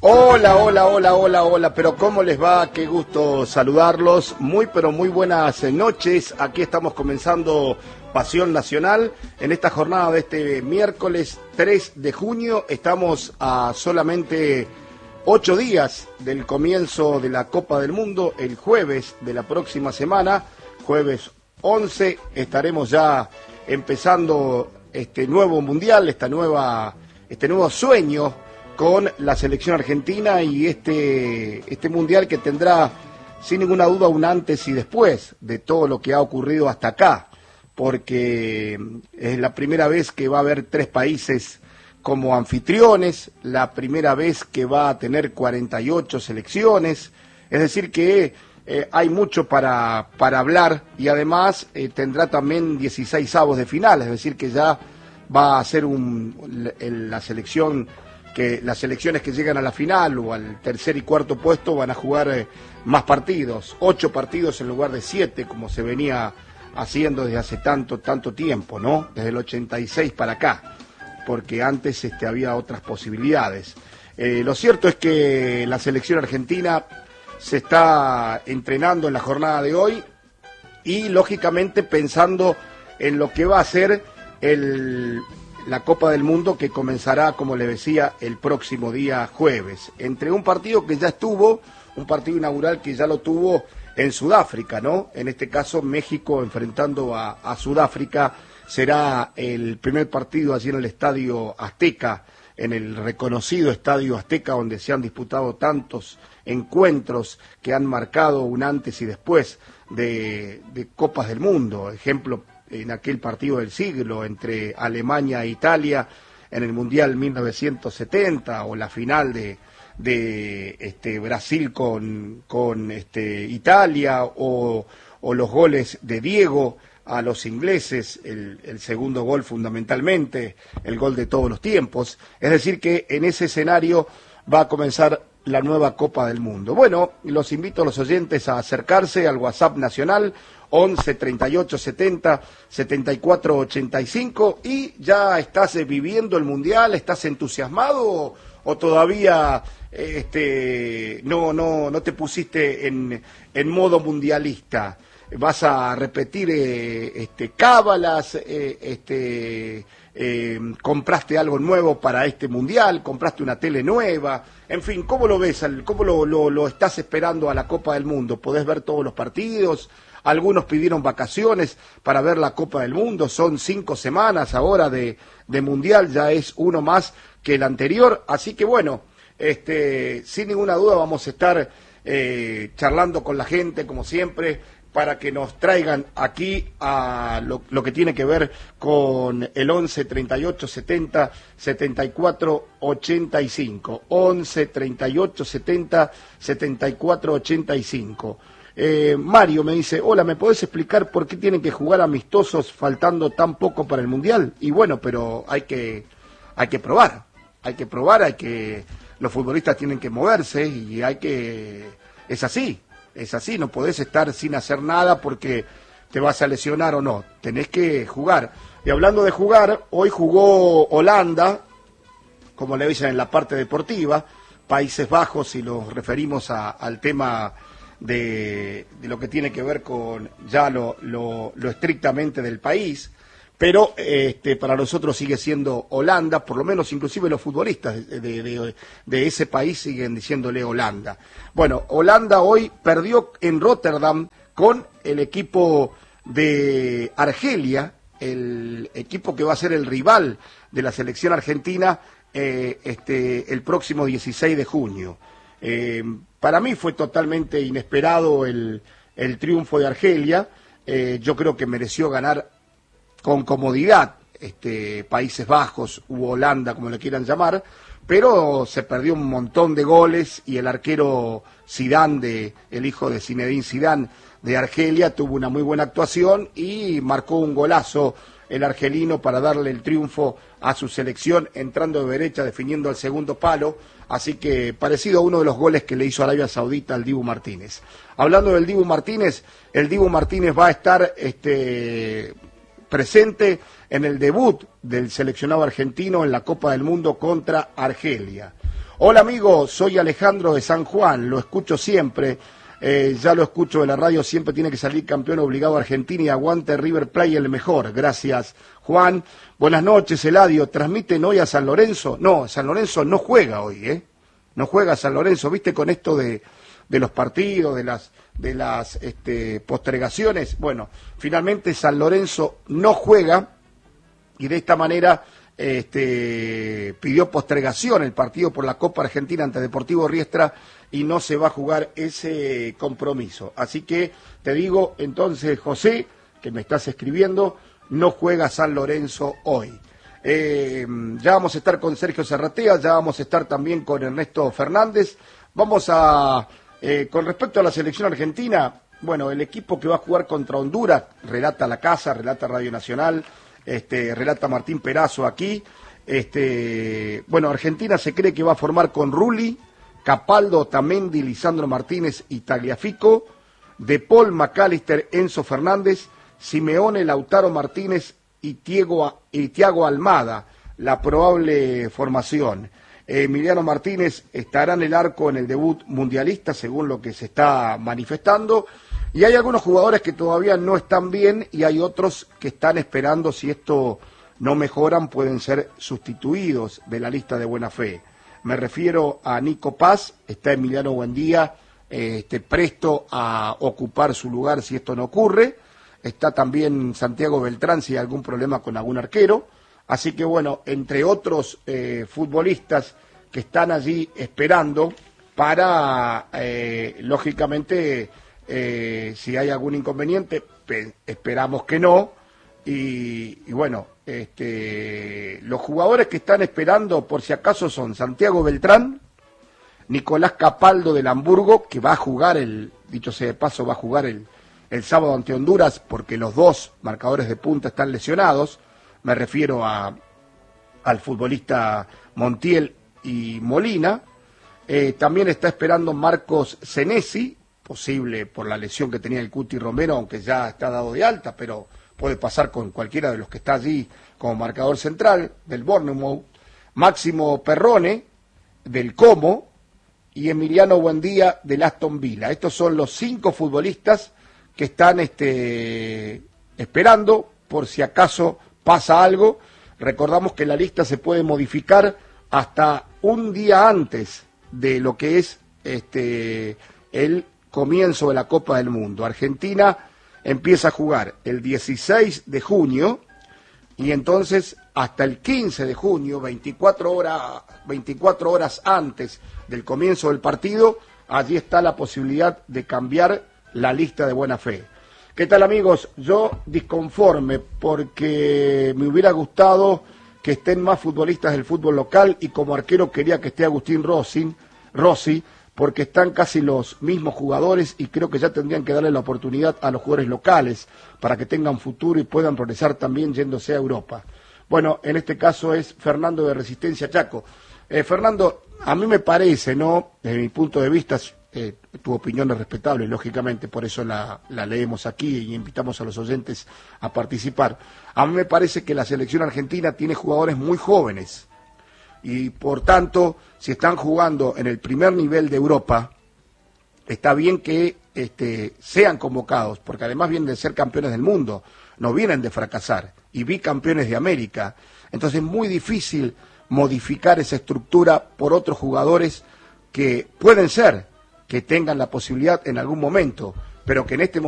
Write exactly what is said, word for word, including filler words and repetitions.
Hola, hola, hola, hola, hola, pero ¿cómo les va? Qué gusto saludarlos. Muy, pero muy buenas noches. Aquí estamos comenzando Pasión Nacional en esta jornada de este miércoles tres de junio. Estamos a solamente ocho días del comienzo de la Copa del Mundo. El jueves de la próxima semana, jueves once, estaremos ya empezando este nuevo mundial, esta nueva, este nuevo sueño con la selección argentina y este, este mundial que tendrá sin ninguna duda un antes y después de todo lo que ha ocurrido hasta acá, porque es la primera vez que va a haber tres países como anfitriones, la primera vez que va a tener cuarenta y ocho selecciones, es decir que eh, hay mucho para, para hablar y además eh, tendrá también dieciséis avos de final, es decir que ya va a ser un, la selección que las selecciones que llegan a la final o al tercer y cuarto puesto van a jugar eh, más partidos, ocho partidos en lugar de siete, como se venía haciendo desde hace tanto, tanto tiempo, ¿no? Desde el ochenta y seis para acá, porque antes este, había otras posibilidades. Eh, lo cierto es que la selección argentina se está entrenando en la jornada de hoy y, lógicamente, pensando en lo que va a ser el... la Copa del Mundo que comenzará, como le decía, el próximo día jueves. Entre un partido que ya estuvo, un partido inaugural que ya lo tuvo en Sudáfrica, ¿no? En este caso, México enfrentando a, a Sudáfrica, será el primer partido allí en el Estadio Azteca, en el reconocido Estadio Azteca, donde se han disputado tantos encuentros que han marcado un antes y después de, de Copas del Mundo. Ejemplo, en aquel partido del siglo entre Alemania e Italia en el Mundial mil novecientos setenta, o la final de, de este, Brasil con, con este, Italia, o, o los goles de Diego a los ingleses, el, el segundo gol fundamentalmente, el gol de todos los tiempos. Es decir que en ese escenario va a comenzar la nueva Copa del Mundo. Bueno, los invito a los oyentes a acercarse al WhatsApp nacional once, treinta y ocho, setenta, setenta y cuatro, ochenta y cinco. ¿Y ya estás viviendo el Mundial? ¿Estás entusiasmado o, o todavía este, no, no, no te pusiste en, en modo mundialista? ¿Vas a repetir eh, este, cábalas? Eh, este, eh, ¿Compraste algo nuevo para este Mundial? ¿Compraste una tele nueva? En fin, ¿cómo lo ves? ¿Cómo lo, lo, lo estás esperando a la Copa del Mundo? ¿Podés ver todos los partidos? Algunos pidieron vacaciones para ver la Copa del Mundo. Son cinco semanas ahora de, de Mundial, ya es uno más que el anterior. Así que bueno, este, sin ninguna duda vamos a estar eh, charlando con la gente, como siempre, para que nos traigan aquí a lo, lo que tiene que ver con el once, treinta y ocho, setenta, setenta y cuatro, ochenta y cinco. once, treinta y ocho, setenta, setenta y cuatro, ochenta y cinco. Eh, Mario me dice, hola, ¿me podés explicar por qué tienen que jugar amistosos faltando tan poco para el Mundial? Y bueno, pero hay que, hay que probar, hay que probar, hay que, los futbolistas tienen que moverse y hay que, es así, es así, no podés estar sin hacer nada porque te vas a lesionar o no, tenés que jugar. Y hablando de jugar, hoy jugó Holanda, como le dicen en la parte deportiva, Países Bajos, si nos referimos a, al tema De, de lo que tiene que ver con ya lo, lo, lo estrictamente del país, pero este, para nosotros sigue siendo Holanda, por lo menos inclusive los futbolistas de, de, de ese país siguen diciéndole Holanda. Bueno, Holanda hoy perdió en Rotterdam con el equipo de Argelia, el equipo que va a ser el rival de la selección argentina eh, este, el próximo dieciséis de junio. Eh, para mí fue totalmente inesperado el, el triunfo de Argelia. Eh, yo creo que mereció ganar con comodidad este, Países Bajos u Holanda, como le quieran llamar, pero se perdió un montón de goles y el arquero Zidane, de, el hijo de Zinedine Zidane de Argelia, tuvo una muy buena actuación y marcó un golazo el argelino para darle el triunfo a su selección, entrando de derecha, definiendo el segundo palo. Así que parecido a uno de los goles que le hizo Arabia Saudita al Dibu Martínez. Hablando del Dibu Martínez, el Dibu Martínez va a estar este, presente en el debut del seleccionado argentino en la Copa del Mundo contra Argelia. Hola amigo, soy Alejandro de San Juan, lo escucho siempre, eh, ya lo escucho de la radio, siempre tiene que salir campeón obligado Argentina y aguante River Plate el mejor. Gracias Juan. Buenas noches Eladio, ¿transmiten hoy a San Lorenzo? No, San Lorenzo no juega hoy, ¿eh? No juega San Lorenzo, ¿viste con esto de, de los partidos, de las, de las este, postergaciones? Bueno, finalmente San Lorenzo no juega y de esta manera este, pidió postergación el partido por la Copa Argentina ante Deportivo Riestra y no se va a jugar ese compromiso. Así que te digo entonces, José, que me estás escribiendo, no juega San Lorenzo hoy. Eh, ya vamos a estar con Sergio Serratea, ya vamos a estar también con Ernesto Fernández. Vamos a, eh, con respecto a la selección argentina, bueno, el equipo que va a jugar contra Honduras, relata La Casa, relata Radio Nacional, este, relata Martín Perazo aquí. Este, bueno, Argentina se cree que va a formar con Rulli, Capaldo, Otamendi, Lisandro Martínez y Tagliafico, De Paul, McAllister, Enzo Fernández, Simeone, Lautaro Martínez y Thiago, y Thiago Almada, la probable formación. Emiliano Martínez estará en el arco en el debut mundialista, según lo que se está manifestando, y hay algunos jugadores que todavía no están bien y hay otros que están esperando, si esto no mejoran, pueden ser sustituidos de la lista de buena fe. Me refiero a Nico Paz, está Emiliano Buendía, este, presto a ocupar su lugar si esto no ocurre. Está también Santiago Beltrán si hay algún problema con algún arquero. Así que bueno, entre otros eh, futbolistas que están allí esperando para, eh, lógicamente, eh, si hay algún inconveniente, esperamos que no. Y, y bueno, este, los jugadores que están esperando por si acaso son Santiago Beltrán, Nicolás Capaldo del Hamburgo, que va a jugar, el dicho sea de paso, va a jugar el... el sábado ante Honduras, porque los dos marcadores de punta están lesionados. Me refiero a, al futbolista Montiel y Molina. Eh, también está esperando Marcos Senesi, posible por la lesión que tenía el Cuti Romero, aunque ya está dado de alta, pero puede pasar con cualquiera de los que está allí como marcador central, del Bournemouth. Máximo Perrone, del Como, y Emiliano Buendía, del Aston Villa. Estos son los cinco futbolistas que están este, esperando por si acaso pasa algo. Recordamos que la lista se puede modificar hasta un día antes de lo que es este, el comienzo de la Copa del Mundo. Argentina empieza a jugar el dieciséis de junio y entonces hasta el quince de junio, veinticuatro horas, veinticuatro horas antes del comienzo del partido, allí está la posibilidad de cambiar la lista de buena fe. ¿Qué tal amigos? Yo disconforme porque me hubiera gustado que estén más futbolistas del fútbol local y como arquero quería que esté Agustín Rossi, Rossi porque están casi los mismos jugadores y creo que ya tendrían que darle la oportunidad a los jugadores locales para que tengan futuro y puedan progresar también yéndose a Europa. Bueno, en este caso es Fernando de Resistencia Chaco. Eh, Fernando, a mí me parece, ¿no? Desde mi punto de vista, eh, tu opinión es respetable, lógicamente, por eso la, la leemos aquí y invitamos a los oyentes a participar. A mí me parece que la selección argentina tiene jugadores muy jóvenes y, por tanto, si están jugando en el primer nivel de Europa, está bien que este, sean convocados, porque además vienen de ser campeones del mundo, no vienen de fracasar, y bicampeones de América. Entonces es muy difícil modificar esa estructura por otros jugadores que pueden ser que tengan la posibilidad en algún momento, pero que en este momento